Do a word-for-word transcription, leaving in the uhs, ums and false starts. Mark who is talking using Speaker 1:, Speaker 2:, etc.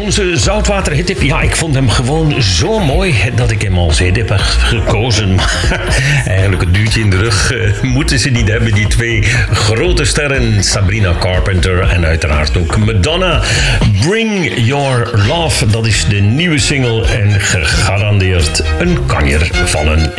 Speaker 1: onze zoutwater hittip. Ja, ik vond hem gewoon zo mooi dat ik hem als hittip heb gekozen. Eigenlijk een duwtje in de rug uh, moeten ze niet hebben, die twee grote sterren. Sabrina Carpenter en uiteraard ook Madonna. Bring Your Love, dat is de nieuwe single en gegarandeerd een kanjer van een